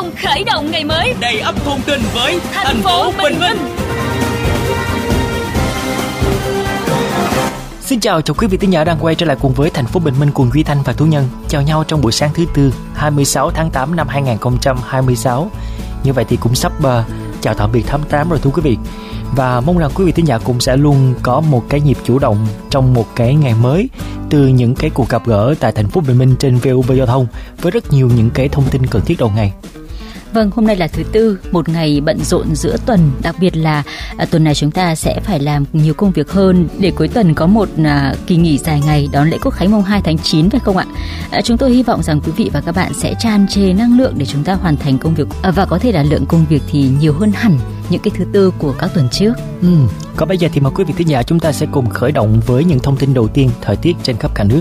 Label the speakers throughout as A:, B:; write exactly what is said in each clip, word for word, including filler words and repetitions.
A: thông khởi động ngày mới,
B: đầy ắp thông tin với
A: thành, thành phố Bình Minh.
C: Xin chào chào quý vị thính giả đang quay trở lại cùng với thành phố Bình Minh cùng Duy Thanh và Tú Nhân. Chào nhau trong buổi sáng thứ tư, hai mươi sáu tháng tám năm hai nghìn không trăm hai mươi sáu. Như vậy thì cũng sắp uh, chào tạm biệt tháng tám rồi thưa quý vị. Và mong rằng quý vị thính giả cũng sẽ luôn có một cái nhịp chủ động trong một cái ngày mới từ những cái cuộc gặp gỡ tại thành phố Bình Minh trên vê o vê Giao thông với rất nhiều những cái thông tin cần thiết đầu ngày.
D: Vâng, hôm nay là thứ tư, một ngày bận rộn giữa tuần, đặc biệt là à, tuần này chúng ta sẽ phải làm nhiều công việc hơn để cuối tuần có một à, kỳ nghỉ dài ngày đón lễ Quốc khánh mùng hai tháng chín phải không ạ? À, chúng tôi hy vọng rằng quý vị và các bạn sẽ tràn trề năng lượng để chúng ta hoàn thành công việc à, và có thể là lượng công việc thì nhiều hơn hẳn những cái thứ tư của các tuần trước.
C: Ừ, còn bây giờ thì mời quý vị thính giả chúng ta sẽ cùng khởi động với những thông tin đầu tiên thời tiết trên khắp cả nước.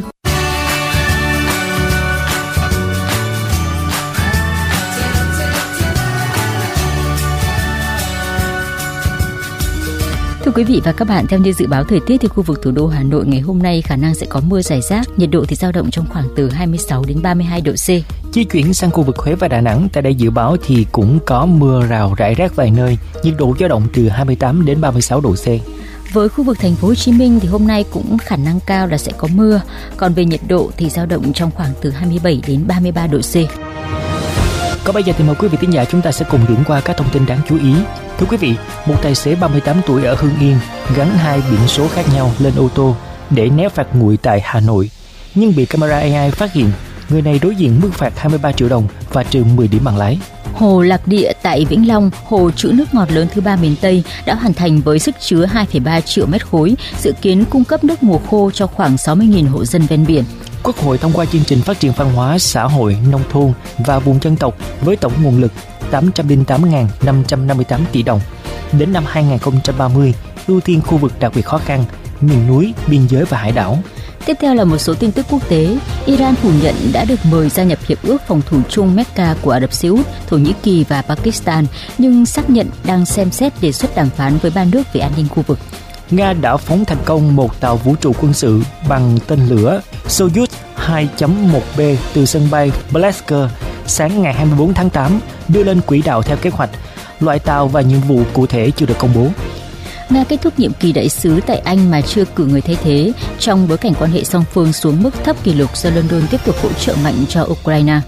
D: Thưa quý vị và các bạn, theo như dự báo thời tiết thì khu vực thủ đô Hà Nội ngày hôm nay khả năng sẽ có mưa rải rác, nhiệt độ thì dao động trong khoảng từ hai mươi sáu đến ba mươi hai độ C.
C: Di chuyển sang khu vực Huế và Đà Nẵng, tại đây dự báo thì cũng có mưa rào rải rác vài nơi, nhiệt độ dao động từ hai mươi tám đến ba mươi sáu độ C.
D: Với khu vực thành phố Hồ Chí Minh thì hôm nay cũng khả năng cao là sẽ có mưa, còn về nhiệt độ thì dao động trong khoảng từ hai mươi bảy đến ba mươi ba độ C.
C: Còn bây giờ thì mời quý vị thính giả chúng ta sẽ cùng điểm qua các thông tin đáng chú ý. Thưa quý vị, một tài xế ba mươi tám tuổi ở Hưng Yên gắn hai biển số khác nhau lên ô tô để né phạt nguội tại Hà Nội, nhưng bị camera a i phát hiện. Người này đối diện mức phạt hai mươi ba triệu đồng và trừ mười điểm bằng lái.
D: Hồ Lạc Địa tại Vĩnh Long, hồ trữ nước ngọt lớn thứ ba miền Tây đã hoàn thành với sức chứa hai phẩy ba triệu mét khối, dự kiến cung cấp nước mùa khô cho khoảng sáu mươi nghìn hộ dân ven biển.
C: Quốc hội thông qua chương trình phát triển văn hóa, xã hội, nông thôn và vùng dân tộc với tổng nguồn lực tám trăm lẻ tám nghìn năm trăm năm mươi tám tỷ đồng. Đến năm hai nghìn không trăm ba mươi, ưu tiên khu vực đặc biệt khó khăn, miền núi, biên giới và hải đảo.
D: Tiếp theo là một số tin tức quốc tế. Iran phủ nhận đã được mời gia nhập Hiệp ước phòng thủ chung Mecca của Ả Rập Xê Út, Thổ Nhĩ Kỳ và Pakistan, nhưng xác nhận đang xem xét đề xuất đàm phán với ba nước về an ninh khu vực.
C: Nga đã phóng thành công một tàu vũ trụ quân sự bằng tên lửa Soyuz hai chấm một B từ sân bay Blask sáng ngày hai mươi tư tháng tám, đưa lên quỹ đạo theo kế hoạch. Loại tàu và nhiệm vụ cụ thể chưa được công bố.
D: Nga kết thúc nhiệm kỳ đại sứ tại Anh mà chưa cử người thay thế, trong bối cảnh quan hệ song phương xuống mức thấp kỷ lục do London tiếp tục hỗ trợ mạnh cho Ukraine.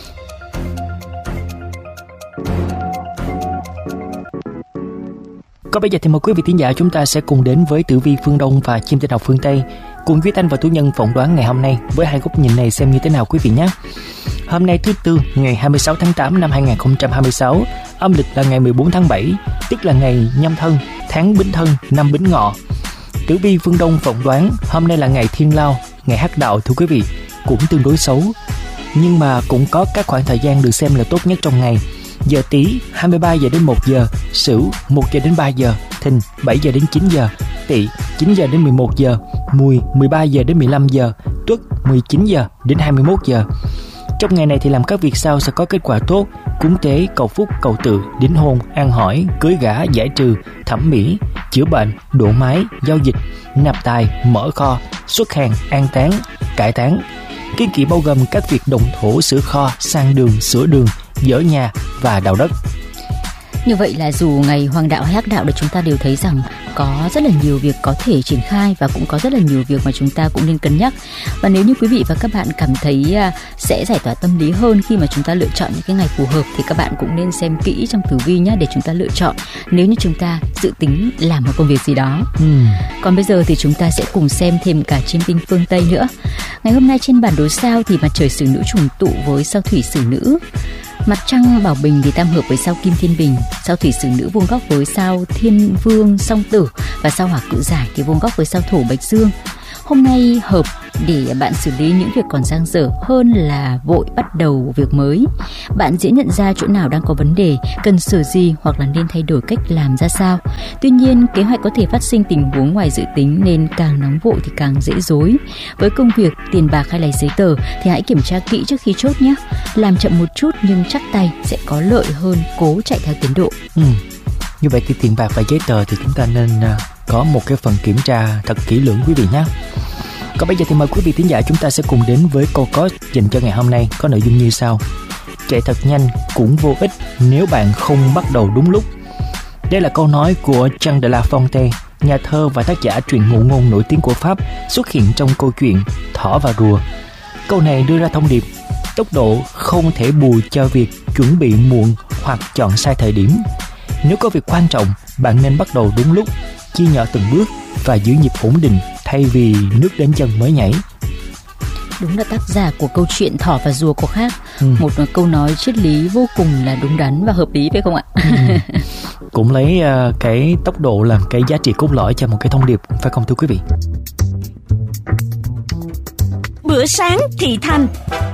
C: Còn bây giờ thì mời quý vị thính giả chúng ta sẽ cùng đến với tử vi phương Đông và chim tinh học phương Tây, cùng Duy Thanh và Tú Nhân phỏng đoán ngày hôm nay với hai góc nhìn này xem như thế nào quý vị nhé. Hôm nay thứ tư, ngày hai mươi sáu tháng tám năm hai nghìn không trăm hai mươi sáu, âm lịch là ngày mười bốn tháng bảy, tức là ngày Nhâm Thân, tháng Bính Thân, năm Bính Ngọ. Tử vi phương Đông phỏng đoán hôm nay là ngày Thiên Lao, ngày Hắc Đạo thưa quý vị, cũng tương đối xấu, nhưng mà cũng có các khoảng thời gian được xem là tốt nhất trong ngày. Giờ Tý hai mươi ba giờ đến một giờ, Sửu một giờ đến ba giờ, Thìn bảy giờ đến chín giờ, Tỵ chín giờ đến mười một giờ, Mùi mười ba giờ đến mười lăm giờ, Tuất mười chín giờ đến hai mươi mốt giờ. Trong ngày này thì làm các việc sau sẽ có kết quả tốt: cúng tế, cầu phúc, cầu tự, đính hôn, ăn hỏi, cưới gả, giải trừ, thẩm mỹ, chữa bệnh, độ mái, giao dịch, nạp tài, mở kho, xuất hàng, an táng, cải táng. Kiêng kỵ bao gồm các việc động thổ, sửa kho, sang đường, sửa đường, dỡ nhà và đào đất.
D: Như vậy là dù ngày hoàng đạo hay hắc đạo thì chúng ta đều thấy rằng có rất là nhiều việc có thể triển khai và cũng có rất là nhiều việc mà chúng ta cũng nên cân nhắc. Và nếu như quý vị và các bạn cảm thấy sẽ giải tỏa tâm lý hơn khi mà chúng ta lựa chọn những cái ngày phù hợp thì các bạn cũng nên xem kỹ trong tử vi nhé, để chúng ta lựa chọn nếu như chúng ta dự tính làm một công việc gì đó. Ừ. Còn bây giờ thì chúng ta sẽ cùng xem thêm cả chim tinh phương Tây nữa. Ngày hôm nay trên bản đồ sao thì mặt trời Xử Nữ trùng tụ với sao Thủy Xử Nữ. Mặt trăng Bảo Bình thì tam hợp với sao Kim Thiên Bình, sao Thủy Xử Nữ vuông góc với sao Thiên Vương Song Tử và sao Hỏa Cự Giải thì vuông góc với sao Thổ Bạch Dương. Hôm nay hợp để bạn xử lý những việc còn dang dở hơn là vội bắt đầu việc mới. Bạn dễ nhận ra chỗ nào đang có vấn đề, cần sửa gì hoặc là nên thay đổi cách làm ra sao. Tuy nhiên, kế hoạch có thể phát sinh tình huống ngoài dự tính nên càng nóng vội thì càng dễ rối. Với công việc, tiền bạc hay là giấy tờ thì hãy kiểm tra kỹ trước khi chốt nhé. Làm chậm một chút nhưng chắc tay sẽ có lợi hơn cố chạy theo tiến độ.
C: Ừ. Như vậy thì tiền bạc và giấy tờ thì chúng ta nên uh, có một cái phần kiểm tra thật kỹ lưỡng quý vị nhé. Còn bây giờ thì mời quý vị thính giả chúng ta sẽ cùng đến với câu có dành cho ngày hôm nay, có nội dung như sau. chạy thật nhanh cũng vô ích nếu bạn không bắt đầu đúng lúc. Đây là câu nói của Jean de La Fontaine, nhà thơ và tác giả truyện ngụ ngôn nổi tiếng của Pháp, xuất hiện trong câu chuyện Thỏ và Rùa. Câu này đưa ra thông điệp tốc độ không thể bù cho việc chuẩn bị muộn hoặc chọn sai thời điểm. Nếu có việc quan trọng, bạn nên bắt đầu đúng lúc, chia nhỏ từng bước và giữ nhịp ổn định thay vì nước đến chân mới nhảy.
D: Đúng là tác giả của câu chuyện Thỏ và Rùa có khác.
C: Ừ.
D: Một câu nói triết lý vô cùng là đúng đắn và hợp lý, phải không ạ?
C: Ừ. Cũng lấy uh, cái tốc độ làm cái giá trị cốt lõi cho một cái thông điệp, phải không thưa quý vị?
A: Bữa sáng thị thành.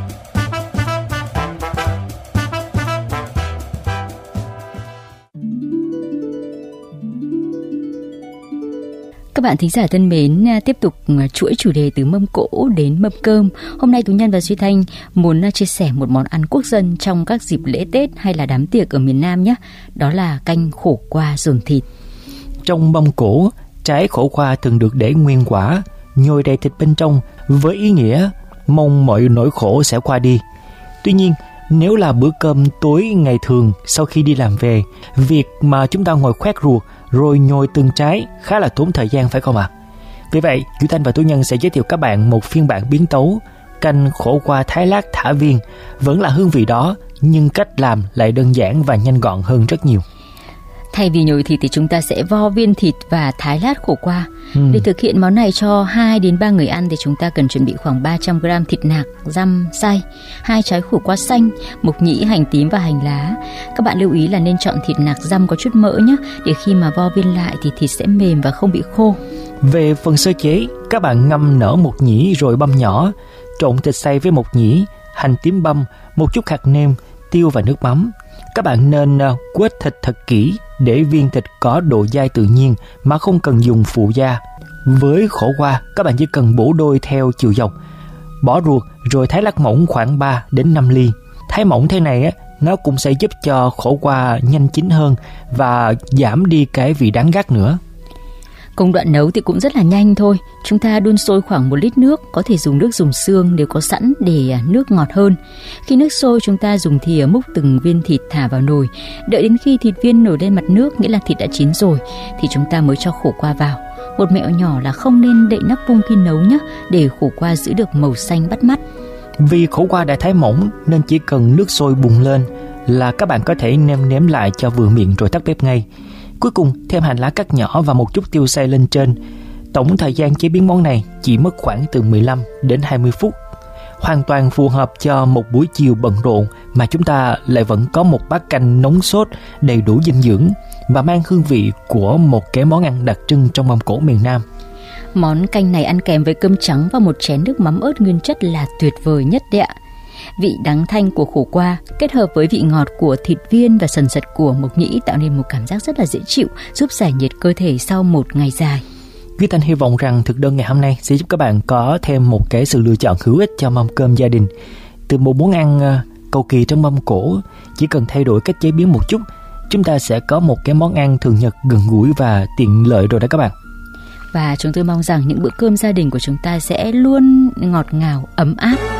D: Các bạn thính giả thân mến, tiếp tục chuỗi chủ đề từ mâm cỗ đến mâm cơm. Hôm nay Tú Nhân và Duy Thanh muốn chia sẻ một món ăn quốc dân trong các dịp lễ Tết hay là đám tiệc ở miền Nam nhé. Đó là canh khổ qua dồn thịt.
C: Trong mâm cỗ, trái khổ qua thường được để nguyên quả, nhồi đầy thịt bên trong với ý nghĩa mong mọi nỗi khổ sẽ qua đi. Tuy nhiên, nếu là bữa cơm tối ngày thường sau khi đi làm về, việc mà chúng ta ngồi khoét ruột rồi nhồi từng trái khá là tốn thời gian, phải không ạ? À? Vì vậy, Duy Thanh và Tú Nhân sẽ giới thiệu các bạn một phiên bản biến tấu canh khổ qua thái lát thả viên. Vẫn là hương vị đó, nhưng cách làm lại đơn giản và nhanh gọn hơn rất nhiều.
D: Thay vì nhồi thịt thì chúng ta sẽ vo viên thịt và thái lát khổ qua. Ừ. Để thực hiện món này cho hai đến ba người ăn thì chúng ta cần chuẩn bị khoảng ba trăm gam thịt nạc, dăm, xay, hai trái khổ qua xanh, mộc nhĩ, hành tím và hành lá. Các bạn lưu ý là nên chọn thịt nạc dăm có chút mỡ nhé, để khi mà vo viên lại thì thịt sẽ mềm và không bị khô.
C: Về phần sơ chế, các bạn ngâm nở mộc nhĩ rồi băm nhỏ, trộn thịt xay với mộc nhĩ, hành tím băm, một chút hạt nêm, tiêu và nước mắm. Các bạn nên quết thịt thật kỹ để viên thịt có độ dai tự nhiên mà không cần dùng phụ gia. Với khổ qua, các bạn chỉ cần bổ đôi theo chiều dọc, bỏ ruột rồi thái lát mỏng khoảng ba đến năm ly. Thái mỏng thế này á, nó cũng sẽ giúp cho khổ qua nhanh chín hơn và giảm đi cái vị đắng gắt nữa.
D: Công đoạn nấu thì cũng rất là nhanh thôi. Chúng ta đun sôi khoảng một lít nước, có thể dùng nước dùng xương nếu có sẵn để nước ngọt hơn. Khi nước sôi, chúng ta dùng thìa múc từng viên thịt thả vào nồi. Đợi đến khi thịt viên nổi lên mặt nước, nghĩa là thịt đã chín rồi, thì chúng ta mới cho khổ qua vào. Một mẹo nhỏ là không nên đậy nắp vung khi nấu nhé, để khổ qua giữ được màu xanh bắt mắt.
C: Vì khổ qua đã thái mỏng nên chỉ cần nước sôi bùng lên là các bạn có thể nêm nếm lại cho vừa miệng rồi tắt bếp ngay. Cuối cùng thêm hành lá cắt nhỏ và một chút tiêu xay lên trên. Tổng thời gian chế biến món này chỉ mất khoảng từ mười lăm đến hai mươi phút. Hoàn toàn phù hợp cho một buổi chiều bận rộn mà chúng ta lại vẫn có một bát canh nóng sốt đầy đủ dinh dưỡng và mang hương vị của một cái món ăn đặc trưng trong mâm cỗ miền Nam.
D: Món canh này ăn kèm với cơm trắng và một chén nước mắm ớt nguyên chất là tuyệt vời nhất đấy ạ. Vị đắng thanh của khổ qua kết hợp với vị ngọt của thịt viên và sần sật của mộc nhĩ tạo nên một cảm giác rất là dễ chịu, giúp giải nhiệt cơ thể sau một ngày dài.
C: Duy Thanh hy vọng rằng thực đơn ngày hôm nay sẽ giúp các bạn có thêm một cái sự lựa chọn hữu ích cho mâm cơm gia đình. Từ một món ăn uh, cầu kỳ trong mâm cỗ, chỉ cần thay đổi cách chế biến một chút, chúng ta sẽ có một cái món ăn thường nhật gần gũi và tiện lợi rồi đó các bạn.
D: Và chúng tôi mong rằng những bữa cơm gia đình của chúng ta sẽ luôn ngọt ngào, ấm áp.